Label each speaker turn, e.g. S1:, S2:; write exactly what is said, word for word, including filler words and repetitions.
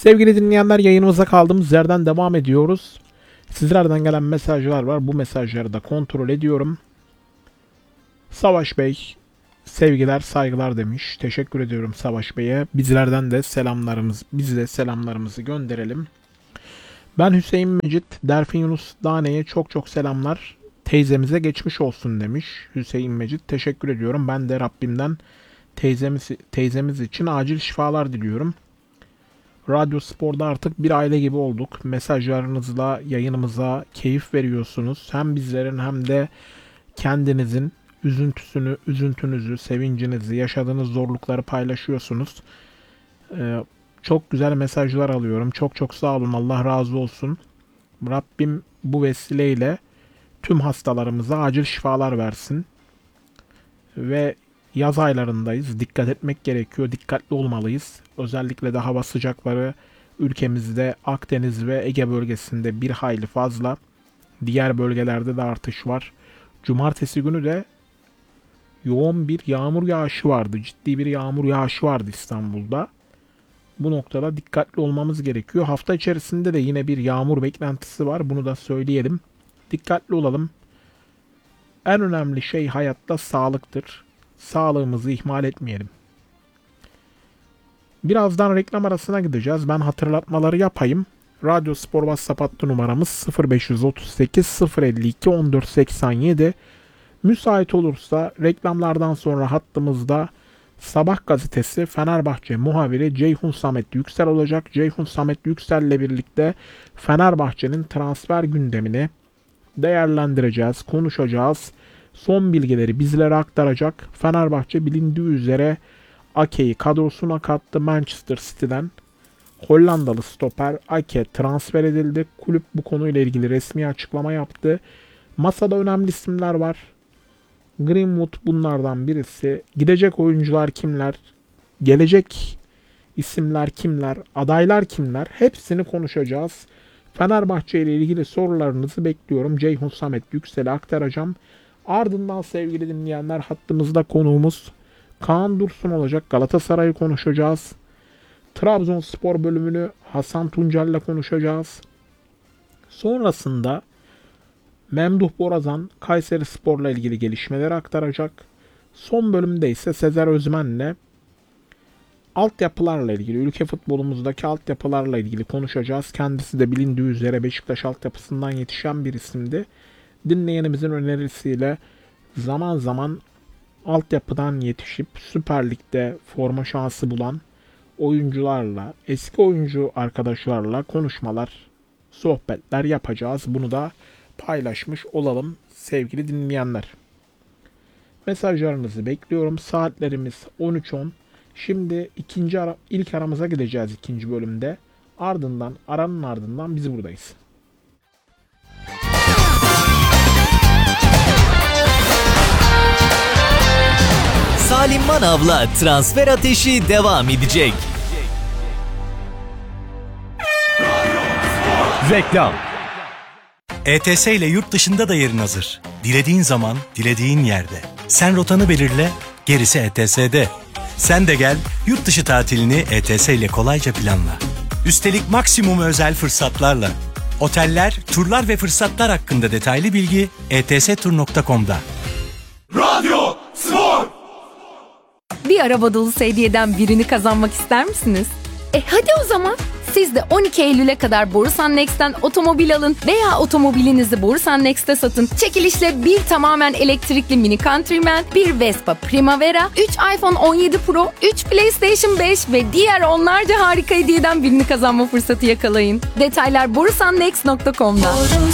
S1: Sevgili dinleyenler, yayınımıza kaldığımız yerden devam ediyoruz. Sizlerden gelen mesajlar var. Bu mesajları da kontrol ediyorum. Savaş Bey, sevgiler, saygılar demiş. Teşekkür ediyorum Savaş Bey'e. Bizlerden de selamlarımız, biz de selamlarımızı gönderelim. Ben Hüseyin Mecit, Derfin Yunus Dane'ye çok çok selamlar. Teyzemize geçmiş olsun demiş Hüseyin Mecit. Teşekkür ediyorum. Ben de Rabbimden teyzemiz, teyzemiz için acil şifalar diliyorum. Radyo Spor'da artık bir aile gibi olduk. Mesajlarınızla yayınımıza keyif veriyorsunuz. Hem bizlerin hem de kendinizin üzüntüsünü, üzüntünüzü, sevincinizi, yaşadığınız zorlukları paylaşıyorsunuz. Ee, çok güzel mesajlar alıyorum. Çok çok sağ olun. Allah razı olsun. Rabbim bu vesileyle tüm hastalarımıza acil şifalar versin. Ve yaz aylarındayız. Dikkat etmek gerekiyor. Dikkatli olmalıyız. Özellikle de hava sıcakları ülkemizde Akdeniz ve Ege bölgesinde bir hayli fazla. Diğer bölgelerde de artış var. Cumartesi günü de yoğun bir yağmur yağışı vardı. Ciddi bir yağmur yağışı vardı İstanbul'da. Bu noktada dikkatli olmamız gerekiyor. Hafta içerisinde de yine bir yağmur beklentisi var. Bunu da söyleyelim. Dikkatli olalım. En önemli şey hayatta sağlıktır. Sağlığımızı ihmal etmeyelim. Birazdan reklam arasına gideceğiz. Ben hatırlatmaları yapayım. Radyo Spor WhatsApp hattı numaramız sıfır beş otuz sekiz sıfır elli iki on dört seksen yedi. Müsait olursa reklamlardan sonra hattımızda Sabah gazetesi Fenerbahçe muhabiri Ceyhun Samet Yüksel olacak. Ceyhun Samet Yüksel ile birlikte Fenerbahçe'nin transfer gündemini değerlendireceğiz, konuşacağız. Son bilgileri bizlere aktaracak. Fenerbahçe bilindiği üzere Ake'yi kadrosuna kattı. Manchester City'den Hollandalı stoper Ake transfer edildi. Kulüp bu konuyla ilgili resmi açıklama yaptı. Masada önemli isimler var. Greenwood bunlardan birisi. Gidecek oyuncular kimler? Gelecek isimler kimler? Adaylar kimler? Hepsini konuşacağız. Fenerbahçe ile ilgili sorularınızı bekliyorum. Ceyhun Samet Yüksel'e aktaracağım. Ardından sevgili dinleyenler, hattımızda konuğumuz Kaan Dursun olacak. Galatasaray'ı konuşacağız. Trabzonspor bölümünü Hasan Tuncel ile konuşacağız. Sonrasında Memduh Borazan Kayserispor'la ilgili gelişmeleri aktaracak. Son bölümde ise Sezer Özmen'le altyapılarla ilgili, ülke futbolumuzdaki altyapılarla ilgili konuşacağız. Kendisi de bilindiği üzere Beşiktaş altyapısından yetişen bir isimdi. Dinleyenimizin önerisiyle zaman zaman altyapıdan yetişip Süper Lig'de forma şansı bulan oyuncularla, eski oyuncu arkadaşlarla konuşmalar, sohbetler yapacağız. Bunu da paylaşmış olalım sevgili dinleyenler. Mesajlarınızı bekliyorum. Saatlerimiz on üç on. Şimdi ikinci ara, ilk aramıza gideceğiz ikinci bölümde. Ardından aranın ardından biz buradayız.
S2: Salim Manav'la transfer ateşi devam edecek.
S3: Reklam. E T S ile yurt dışında da yerin hazır. Dilediğin zaman, dilediğin yerde. Sen rotanı belirle, gerisi E T S'de. Sen de gel, yurt dışı tatilini E T S ile kolayca planla. Üstelik maksimum özel fırsatlarla. Oteller, turlar ve fırsatlar hakkında detaylı bilgi e t s tur nokta com'da.
S4: Radyo Spor!
S5: Bir araba dolusu hediyeden birini kazanmak ister misiniz? E hadi o zaman. Siz de on iki Eylül'e kadar Borusan Next'ten otomobil alın veya otomobilinizi Borusan Next'te satın. Çekilişle bir tamamen elektrikli Mini Countryman, bir Vespa Primavera, üç iPhone on yedi Pro, üç PlayStation beş ve diğer onlarca harika hediyeden birini kazanma fırsatı yakalayın. Detaylar borusan next nokta com'da.